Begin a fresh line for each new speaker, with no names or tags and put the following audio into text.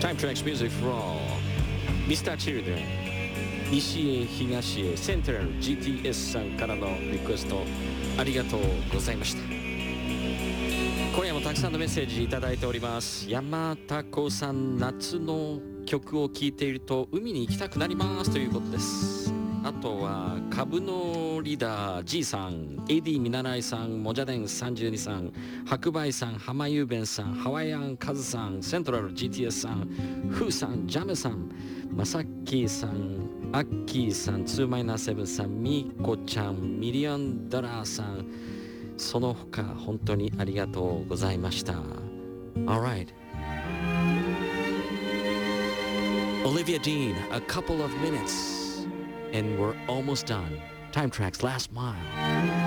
Time Tracks Music from Mr. Children 西へ東へセントラル GTS さんからのリクエストありがとうございました。今夜もたくさんのメッセージいただいております。山田子さん、夏の曲を聴いていると海に行きたくなりますということです。あとは株のリーダー G さん、 AD 見習いさん、もじゃでん32さん、白梅さん、浜ゆうべんさん、ハワイアンカズさん、セントラル GTS さん、フーさん、ジャムさん、まさっきーさん、アッキーさん、2-7さん、みーこちゃん、ミリオンダラーさん、その他本当にありがとうございました。 Alright, Olivia Dean, a couple of minutes and we're almost done. Time Tracks Last Mile.